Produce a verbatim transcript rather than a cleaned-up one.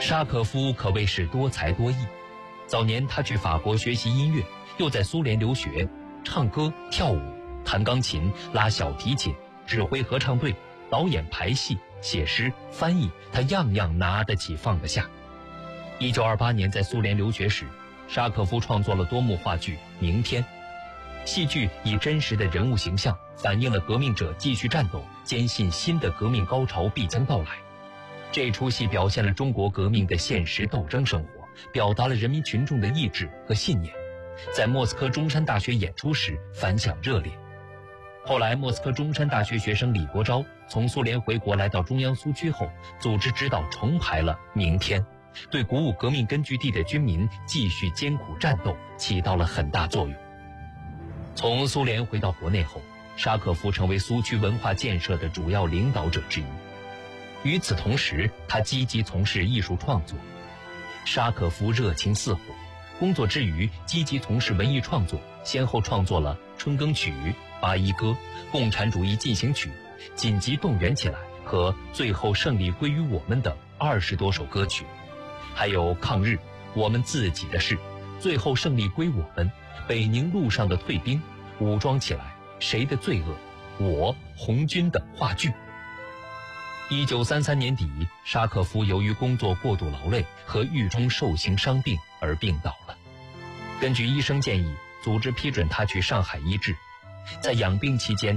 沙可夫可谓是多才多艺。早年他去法国学习音乐，又在苏联留学，唱歌、跳舞、弹钢琴、拉小提琴、指挥合唱队、导演排戏、写诗、翻译，他样样拿得起放得下。一九二八年在苏联留学时，沙可夫创作了多幕话剧《明天》。戏剧以真实的人物形象反映了革命者继续战斗，坚信新的革命高潮必将到来。这出戏表现了中国革命的现实斗争生活，表达了人民群众的意志和信念，在莫斯科中山大学演出时反响热烈。后来莫斯科中山大学学生李国钊从苏联回国来到中央苏区后，组织指导重排了《明天》，对鼓舞革命根据地的军民继续艰苦战斗起到了很大作用。从苏联回到国内后，沙可夫成为苏区文化建设的主要领导者之一。与此同时，他积极从事艺术创作。沙可夫热情似火，工作之余积极从事文艺创作，先后创作了《春耕曲》、《八一歌》、《共产主义进行曲》、《紧急动员起来》和《最后胜利归于我们》等二十多首歌曲，还有《抗日》、《我们自己的事》、《最后胜利归我们》、《北宁路上的退兵》、《武装起来》、《谁的罪恶》、《我、红军》等话剧。一九三三年底，沙可夫由于工作过度劳累和狱中受刑伤病而病倒了。根据医生建议，组织批准他去上海医治。在养病期间，